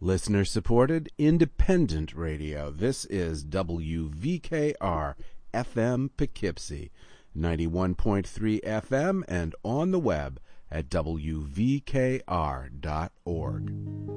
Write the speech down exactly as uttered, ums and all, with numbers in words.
Listener-supported, independent radio. This is W V K R F M Poughkeepsie, ninety-one point three F M, and on the web at W V K R dot org.